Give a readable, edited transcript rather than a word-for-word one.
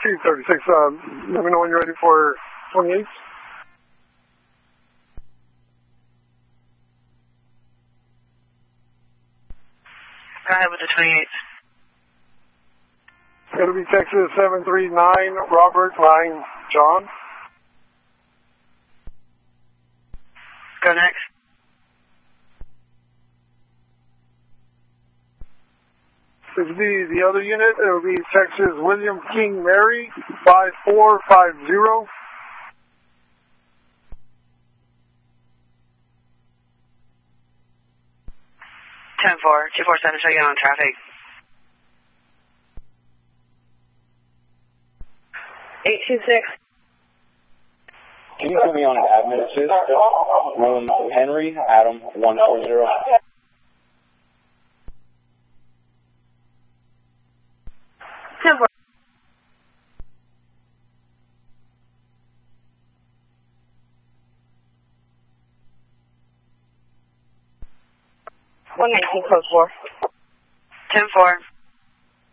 236, let me know when you're ready for 28. Go ahead with the 28. It'll be Texas 739, Robert, line, John. Go next. This will be the other unit. It will be Texas William King Mary 5450. Ten four, 247, show you on traffic. 826. Can you put me on an admin assist? Room Henry, Adam 140. 10 4. One 19 code 4. 10 4.